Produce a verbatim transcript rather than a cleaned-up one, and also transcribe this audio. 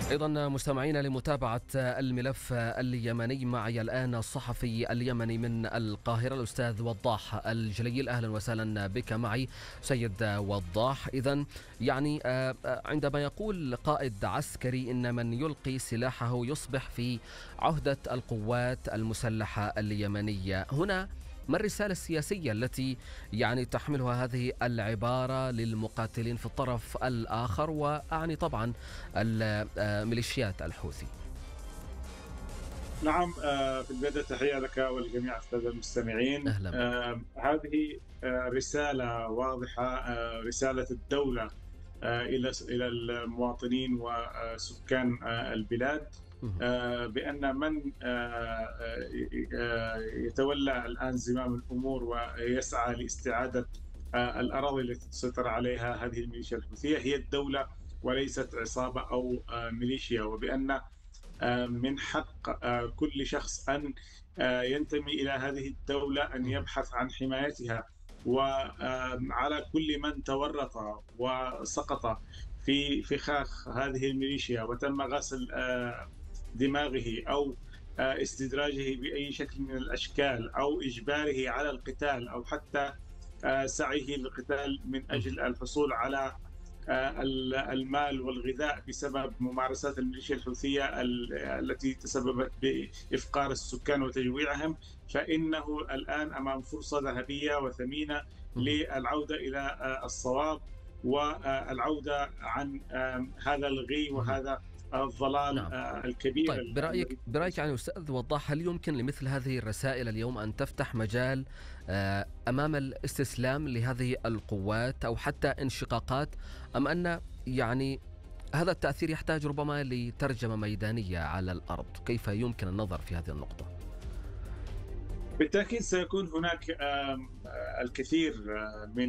أيضا مستمعين لمتابعة الملف اليمني، معي الآن الصحفي اليمني من القاهرة الأستاذ وضاح الجليل. أهلا وسهلا بك معي سيد وضاح. إذن يعني عندما يقول قائد عسكري إن من يلقي سلاحه يصبح في عهدة القوات المسلحة اليمنية، هنا ما الرسالة السياسية التي يعني تحملها هذه العبارة للمقاتلين في الطرف الآخر، وأعني طبعا الميليشيات الحوثي؟ نعم، في البداية تحية لك ولجميع السادة المستمعين. أهلا بك. آه، هذه آه، رسالة واضحة، آه، رسالة الدولة آه، إلى إلى المواطنين وسكان آه، البلاد، آه، بأن من آه، آه، يتولى الآن زمام الأمور ويسعى لاستعادة آه، الأراضي التي تسيطر عليها هذه الميليشيا الحوثية هي الدولة وليست عصابة أو آه، ميليشيا، وبأن من حق كل شخص أن ينتمي إلى هذه الدولة أن يبحث عن حمايتها، وعلى كل من تورط وسقط في فخاخ هذه الميليشيا وتم غسل دماغه أو استدراجه بأي شكل من الأشكال أو إجباره على القتال أو حتى سعيه للقتال من أجل الحصول على المال والغذاء بسبب ممارسات الميليشيا الحوثية التي تسببت بإفقار السكان وتجويعهم، فإنه الآن أمام فرصة ذهبية وثمينة للعودة إلى الصواب والعودة عن هذا الغي وهذا الضلال نعم. الكبير. طيب برأيك برأيك يعني أستاذ وضاح، هل يمكن لمثل هذه الرسائل اليوم أن تفتح مجال أمام الاستسلام لهذه القوات أو حتى انشقاقات، أم أن يعني هذا التأثير يحتاج ربما لترجمة ميدانية على الأرض؟ كيف يمكن النظر في هذه النقطة؟ بالتأكيد سيكون هناك الكثير من